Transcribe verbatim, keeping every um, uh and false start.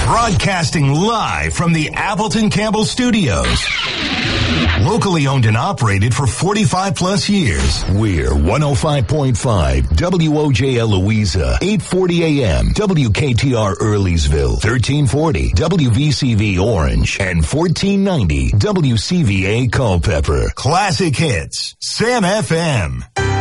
Broadcasting live from the Appleton Campbell Studios. Locally owned and operated for forty-five plus years. We're one oh five point five W O J L Louisa, eight forty A M, W K T R Earlysville, thirteen forty W V C V Orange, and fourteen ninety W C V A Culpeper. Classic hits, Sam F M.